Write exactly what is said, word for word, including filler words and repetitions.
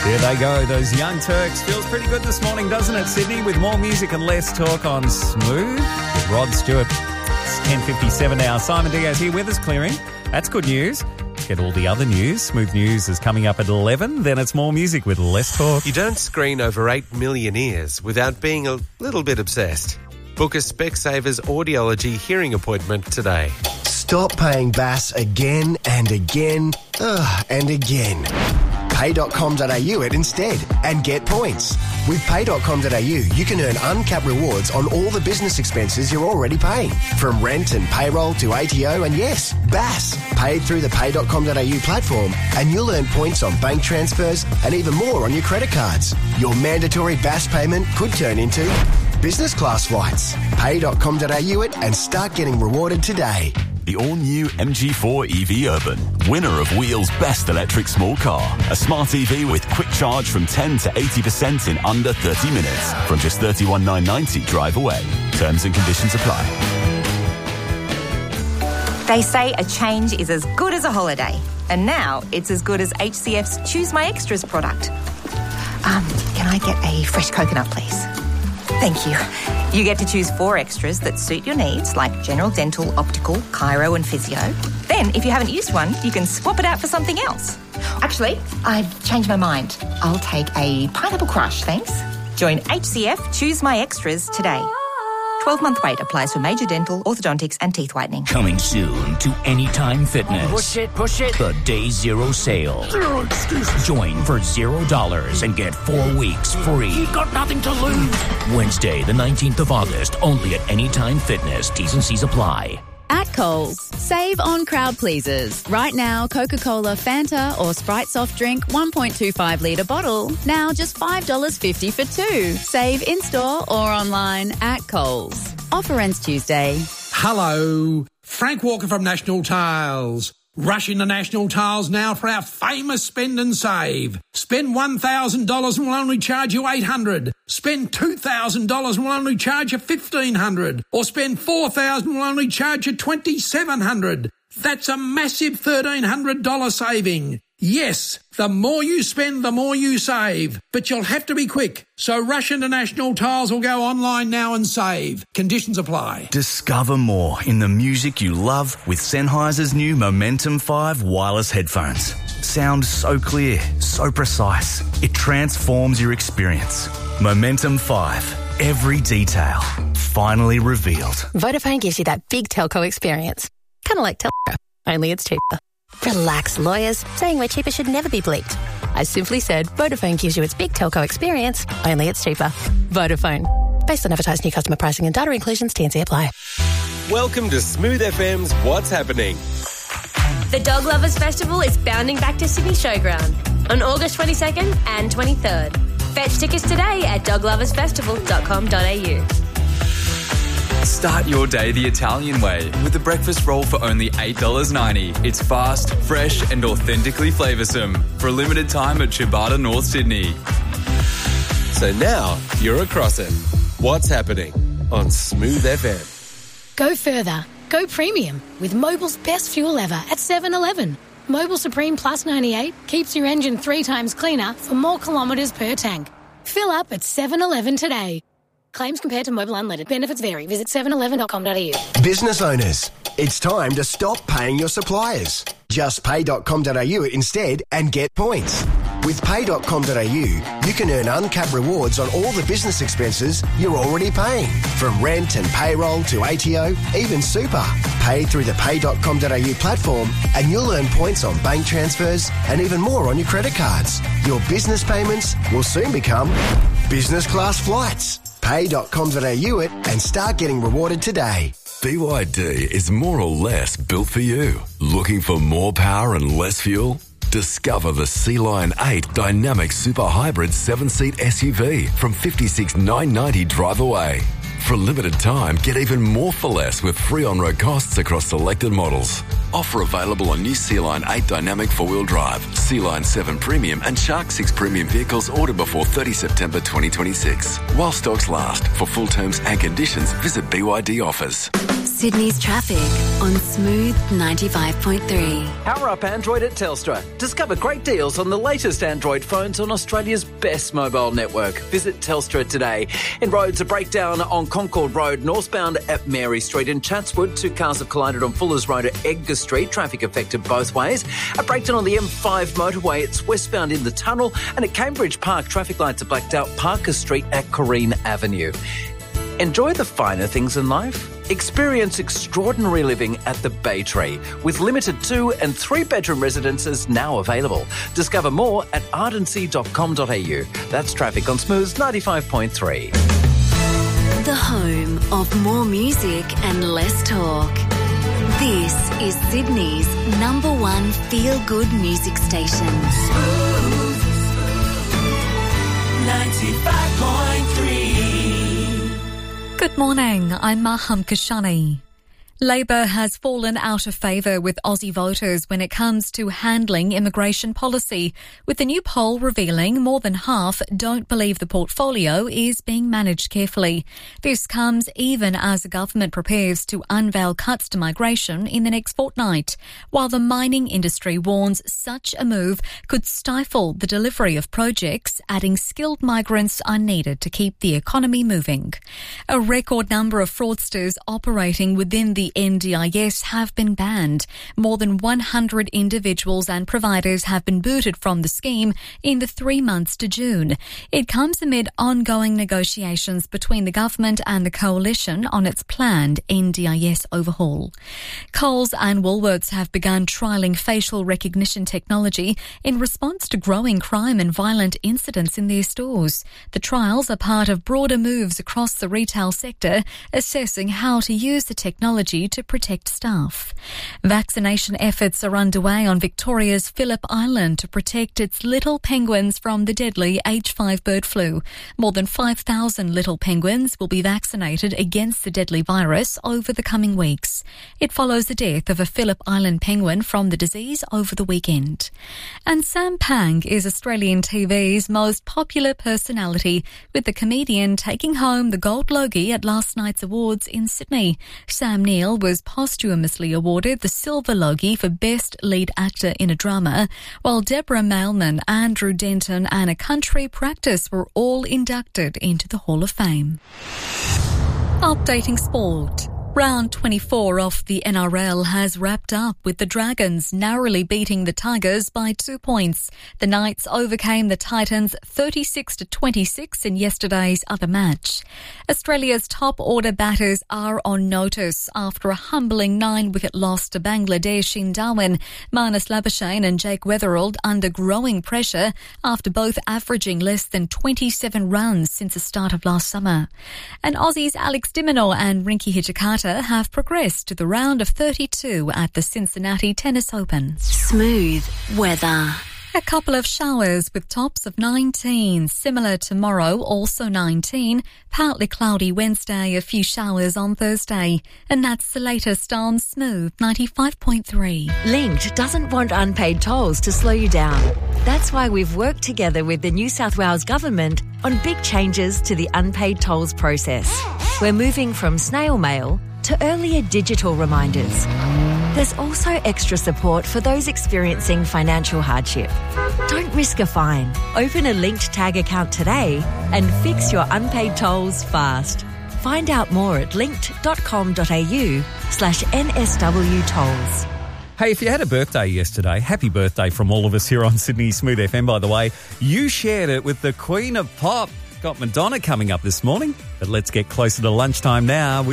Here they go, those Young Turks. Feels pretty good this morning, doesn't it, Sydney? With more music and less talk on Smooth with Rod Stewart. It's ten fifty-seven now. Simon Diaz here with us, clearing. That's good news. Let's get all the other news. Smooth News is coming up at eleven. Then it's more music with less talk. You don't screen over eight million ears without being a little bit obsessed. Book a Specsavers audiology hearing appointment today. Stop paying B A S again and again ugh, and again. pay dot com dot a u it instead and get points. With pay dot com dot a u, you can earn uncapped rewards on all the business expenses you're already paying. From rent and payroll to A T O and yes, B A S. Paid through the pay dot com dot a u platform and you'll earn points on bank transfers and even more on your credit cards. Your mandatory B A S payment could turn into business class flights. pay dot com dot a u it and start getting rewarded today. The all-new M G four E V Urban, winner of Wheel's Best Electric Small Car. A smart E V with quick charge from ten to eighty percent in under thirty minutes. From just thirty-one thousand nine hundred ninety drive away. Terms and conditions apply. They say a change is as good as a holiday. And now it's as good as H C F's Choose My Extras product. Um, can I get a fresh coconut, please? Thank you. You get to choose four extras that suit your needs, like general dental, optical, chiro and physio. Then, if you haven't used one, you can swap it out for something else. Actually, I've changed my mind. I'll take a pineapple crush, thanks. Join H C F Choose My Extras today. twelve-month wait applies for major dental, orthodontics and teeth whitening. Coming soon to Anytime Fitness. Push it, push it. The Day Zero Sale. Zero excuses. Join for zero dollars and get four weeks free. You've got nothing to lose. Wednesday, the nineteenth of August, only at Anytime Fitness. T's and C's apply. At Coles, save on crowd pleasers. Right now, Coca-Cola, Fanta or Sprite soft drink one point two five litre bottle. Now just five dollars fifty for two. Save in-store or online at Coles. Offer ends Tuesday. Hello, Frank Walker from National Tiles. Rush into National Tiles now for our famous spend and save. Spend one thousand dollars and we'll only charge you eight hundred dollars. Spend two thousand dollars and we'll only charge you fifteen hundred dollars. Or spend four thousand dollars and we'll only charge you twenty-seven hundred dollars. That's a massive thirteen hundred dollars saving. Yes, the more you spend, the more you save. But you'll have to be quick. So rush into National Tiles or go online now and save. Conditions apply. Discover more in the music you love with Sennheiser's new Momentum five wireless headphones. Sound so clear, so precise. It transforms your experience. Momentum five. Every detail. Finally revealed. Vodafone gives you that big telco experience. Kind of like Telco, only it's cheaper. Relax, lawyers. Saying we're cheaper should never be bleeped. I simply said Vodafone gives you its big telco experience, only it's cheaper. Vodafone. Based on advertised new customer pricing and data inclusions, T and C apply. Welcome to Smooth F M's What's Happening. The Dog Lovers Festival is bounding back to Sydney Showground on August twenty-second and twenty-third. Fetch tickets today at dog lovers festival dot com dot a u. Start your day the Italian way with a breakfast roll for only eight dollars ninety. It's fast, fresh and authentically flavoursome. For a limited time at Ciabatta, North Sydney. So now you're across it. What's happening on Smooth F M? Go further. Go premium with Mobil's best fuel ever at seven eleven. Mobil Supreme Plus ninety-eight keeps your engine three times cleaner for more kilometres per tank. Fill up at seven eleven today. Claims compared to Mobil Unleaded. Benefits vary. Visit seven eleven dot com dot a u. Business owners, it's time to stop paying your suppliers. Just pay dot com dot a u instead and get points. With pay dot com dot a u, you can earn uncapped rewards on all the business expenses you're already paying. From rent and payroll to A T O, even super. Pay through the pay dot com dot a u platform and you'll earn points on bank transfers and even more on your credit cards. Your business payments will soon become business class flights. pay dot com dot a u it and start getting rewarded today. B Y D is more or less built for you. Looking for more power and less fuel? Discover the Sea Lion eight Dynamic Super Hybrid seven-seat S U V from fifty-six thousand nine hundred ninety drive away. For a limited time, get even more for less with free on-road costs across selected models. Offer available on new Sea Lion eight Dynamic four-wheel drive, Sea Lion seven Premium and Shark six Premium vehicles ordered before thirtieth September twenty twenty-six. While stocks last. For full terms and conditions, visit B Y D Offers. Sydney's traffic on Smooth ninety-five point three. Power up Android at Telstra. Discover great deals on the latest Android phones on Australia's best mobile network. Visit Telstra today. In roads, a breakdown on Concord Road, northbound at Mary Street. In Chatswood, two cars have collided on Fuller's Road at Edgar Street. Traffic affected both ways. A breakdown on the M five motorway. It's westbound in the tunnel. And at Cambridge Park, traffic lights are blacked out Parker Street at Corrine Avenue. Enjoy the finer things in life. Experience extraordinary living at the Bay Tree, with limited two and three bedroom residences now available. Discover more at ardency dot com dot a u. That's traffic on Smooth ninety-five point three. The home of more music and less talk. This is Sydney's number one feel-good music station. Smooth ninety-five point three. Good morning, I'm Maham Kashani. Labor has fallen out of favour with Aussie voters when it comes to handling immigration policy, with the new poll revealing more than half don't believe the portfolio is being managed carefully. This comes even as the government prepares to unveil cuts to migration in the next fortnight, while the mining industry warns such a move could stifle the delivery of projects, adding skilled migrants are needed to keep the economy moving. A record number of fraudsters operating within the N D I S have been banned. More than one hundred individuals and providers have been booted from the scheme in the three months to June. It comes amid ongoing negotiations between the government and the coalition on its planned N D I S overhaul. Coles and Woolworths have begun trialling facial recognition technology in response to growing crime and violent incidents in their stores. The trials are part of broader moves across the retail sector, assessing how to use the technology to protect staff. Vaccination efforts are underway on Victoria's Phillip Island to protect its little penguins from the deadly H five bird flu. More than five thousand little penguins will be vaccinated against the deadly virus over the coming weeks. It follows the death of a Phillip Island penguin from the disease over the weekend. And Sam Pang is Australian T V's most popular personality, with the comedian taking home the Gold Logie at last night's awards in Sydney. Sam Neill was posthumously awarded the Silver Logie for Best Lead Actor in a Drama, while Deborah Mailman, Andrew Denton and A Country Practice were all inducted into the Hall of Fame. Updating sport. Round twenty-four of the N R L has wrapped up with the Dragons narrowly beating the Tigers by two points. The Knights overcame the Titans thirty-six to twenty-six in yesterday's other match. Australia's top order batters are on notice after a humbling nine-wicket loss to Bangladesh in Darwin. Marnus Labuschagne and Jake Weatherald under growing pressure after both averaging less than twenty-seven runs since the start of last summer. And Aussies Alex de Minaur and Rinky Hijikata have progressed to the round of thirty-two at the Cincinnati Tennis Open. Smooth weather. A couple of showers with tops of nineteen. Similar tomorrow, also nineteen. Partly cloudy Wednesday, a few showers on Thursday. And that's the latest on Smooth ninety-five point three. Linked doesn't want unpaid tolls to slow you down. That's why we've worked together with the New South Wales Government on big changes to the unpaid tolls process. We're moving from snail mail to earlier digital reminders. There's also extra support for those experiencing financial hardship. Don't risk a fine. Open a linked tag account today and fix your unpaid tolls fast. Find out more at linked dot com dot a u slash N S W tolls. Hey, if you had a birthday yesterday, happy birthday from all of us here on Sydney Smooth F M, by the way. You shared it with the Queen of Pop. Got Madonna coming up this morning, but let's get closer to lunchtime now.